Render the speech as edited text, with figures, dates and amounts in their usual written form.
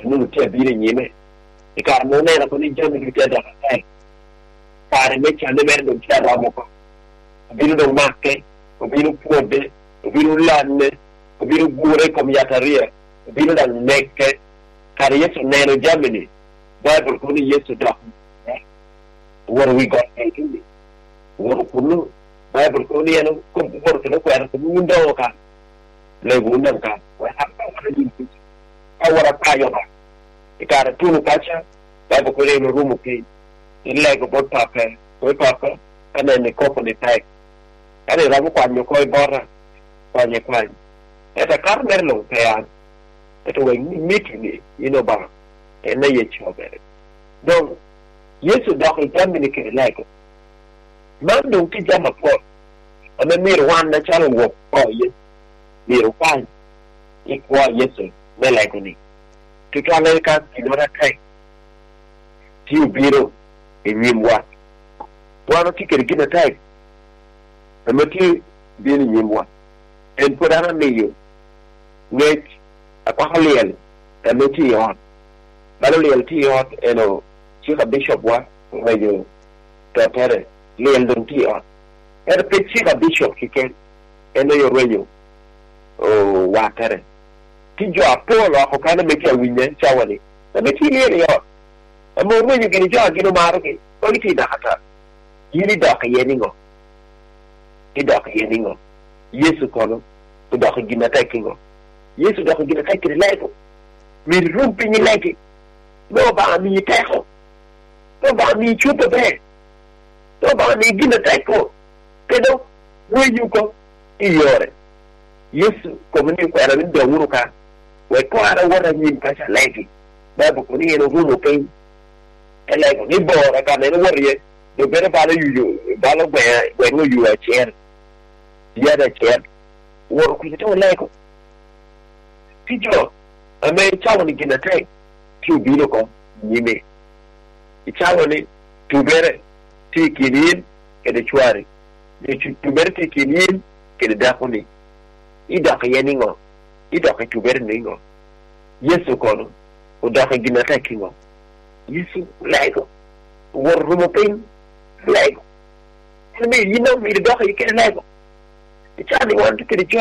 nu te bire nyime e kar mo ne na ko ni jami ni te da ai pare me chande mer do te ramo ko bino do makke o bino puode o bino lanne o bino gure kom yataria o bino da nekke kar yeso neno jamini Bible ko ni yeso do what we got taken what kunu Bible ko ni ano ko por ko ko ano ko mundo ka le gundan ka wa haka wala jinki awara kayo ba ikara tunu kacha Bible ko ni rumu ke ile ko bot papa kana ni ko ni tai kana ramu kwa nyoko bora kwa nyekwa eta karmer lo pean eta we mitini ba ena ye chobe donc yesu dok jamini ke like man dong ki jama ko ana mir wan na chalo wo ko ye mir kwan ikwa yesu me like ni tukale ka kinora kai ti biro enyimwa wana tikere gina tai amati bini nyimwa en podana meyo net akwahaliel amati yon baloliel ti yon eno chief bishop wa meyo tatere liel don ti yon pe chief bishop kiken eno yo reyo o watere ti jo apolo akokana meki awinye chawani amati liel yon amo meyo gini jo agino maroke oni ti dakata yini doka yeningo idoka yeningo yesu kono doka gina takingo yesu doka gina takire lego mi rumpi ni legi no ba mi teko no ba mi chupa be no ba mi gina teko kedo weyuko iyore yesu komuni ko era ndo wuruka we ko ara wora ni pasha legi babu ko ni no rumo pe elego ni bora kana no woriye do bere bala yuyo bala gwe no yu a chen ya da chen wor ku to lego tijo ame chawo ni gina tai tu bilo ko nyime chawo ni tu bere ti kinin ke de chwari ni tu bere ti kinin ke de dakoni ida ka yeningo ida ka tu bere ningo yesu kono o da ka gina tai kingo yesu lego wor rumo pin lego me you know me the dog you can lego it's only want to get